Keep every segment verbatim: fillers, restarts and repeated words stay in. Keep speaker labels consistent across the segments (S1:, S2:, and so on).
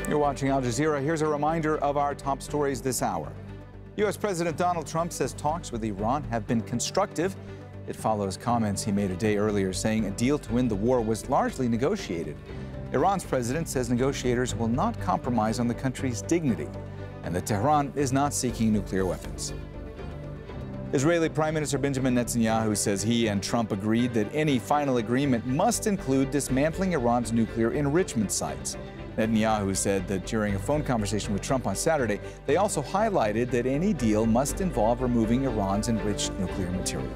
S1: You're watching Al Jazeera. Here's a reminder of our top stories this hour. U S President Donald Trump says talks with Iran have been constructive. It follows comments he made a day earlier saying a deal to end the war was largely negotiated. Iran's president says negotiators will not compromise on the country's dignity and that Tehran is not seeking nuclear weapons. Israeli Prime Minister Benjamin Netanyahu says he and Trump agreed that any final agreement must include dismantling Iran's nuclear enrichment sites. Netanyahu said that during a phone conversation with Trump on Saturday, they also highlighted that any deal must involve removing Iran's enriched nuclear material.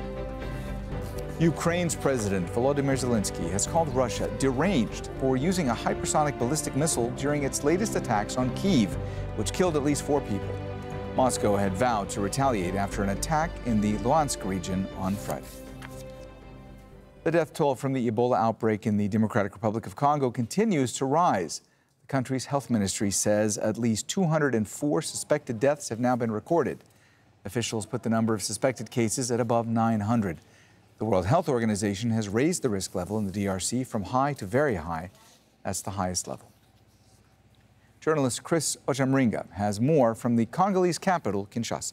S1: Ukraine's President Volodymyr Zelensky has called Russia deranged for using a hypersonic ballistic missile during its latest attacks on Kyiv, which killed at least four people. Moscow had vowed to retaliate after an attack in the Luhansk region on Friday. The death toll from the Ebola outbreak in the Democratic Republic of Congo continues to rise. The country's health ministry says at least two hundred four suspected deaths have now been recorded. Officials put the number of suspected cases at above nine hundred. The World Health Organization has raised the risk level in the D R C from high to very high. That's the highest level. Journalist Chris Ojamringa has more from the Congolese capital, Kinshasa.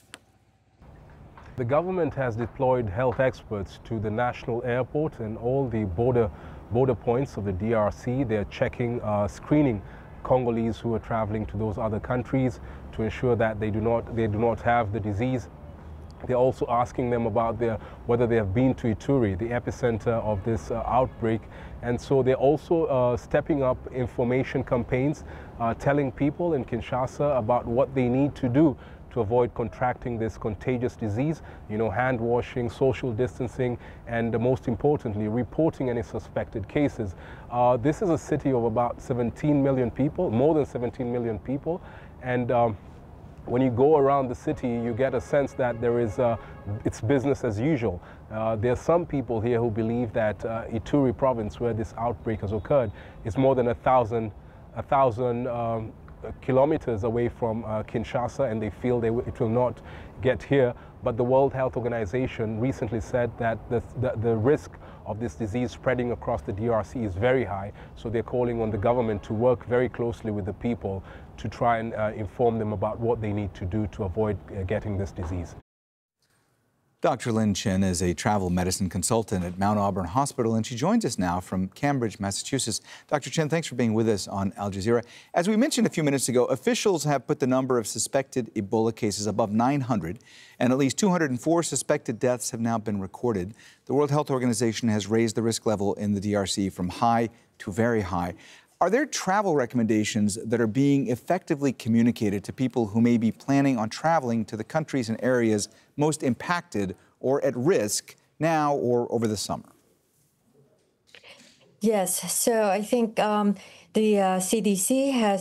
S2: The government has deployed health experts to the national airport and all the border border points of the D R C. They're checking, uh, screening Congolese who are traveling to those other countries to ensure that they do not they do not have the disease. They're also asking them about their whether they have been to Ituri, the epicenter of this uh, outbreak. And so they're also uh, stepping up information campaigns, uh, telling people in Kinshasa about what they need to do to avoid contracting this contagious disease, you know, hand washing, social distancing, and uh, most importantly, reporting any suspected cases. Uh, this is a city of about seventeen million people, more than seventeen million people, and um, when you go around the city, you get a sense that there is, uh, it's business as usual. Uh, there are some people here who believe that uh, Ituri province, where this outbreak has occurred, is more than a thousand, a thousand um, kilometers away from uh, Kinshasa, and they feel they it will not get here. But the World Health Organization recently said that the, the, the risk of this disease spreading across the D R C is very high. So they're calling on the government to work very closely with the people to try and uh, inform them about what they need to do to avoid uh, getting this disease.
S1: Doctor Lynn Chin is a travel medicine consultant at Mount Auburn Hospital, and she joins us now from Cambridge, Massachusetts. Doctor Chin, thanks for being with us on Al Jazeera. As we mentioned a few minutes ago, officials have put the number of suspected Ebola cases above nine hundred, and at least two hundred four suspected deaths have now been recorded. The World Health Organization has raised the risk level in the D R C from high to very high. Are there travel recommendations that are being effectively communicated to people who may be planning on traveling to the countries and areas most impacted or at risk now or over the summer?
S3: Yes, so I think um, the uh, C D C has